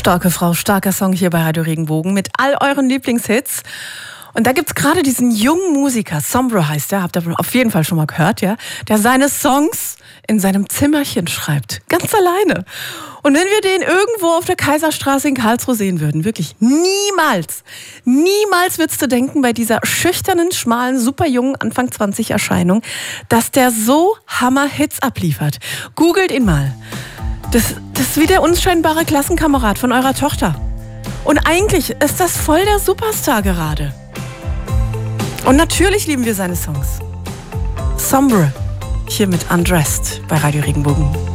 Starke Frau, starker Song hier bei Radio Regenbogen mit all euren Lieblingshits. Und da gibt's gerade diesen jungen Musiker, Sombra heißt der, habt ihr auf jeden Fall schon mal gehört, ja, der seine Songs in seinem Zimmerchen schreibt, ganz alleine. Und wenn wir den irgendwo auf der Kaiserstraße in Karlsruhe sehen würden, wirklich niemals würdest du denken bei dieser schüchternen, schmalen, super jungen Anfang 20 Erscheinung, dass der so Hammer-Hits abliefert. Googelt ihn mal. Das ist wie der unscheinbare Klassenkamerad von eurer Tochter. Und eigentlich ist das voll der Superstar gerade. Und natürlich lieben wir seine Songs. Sombra, hier mit Undressed bei Radio Regenbogen.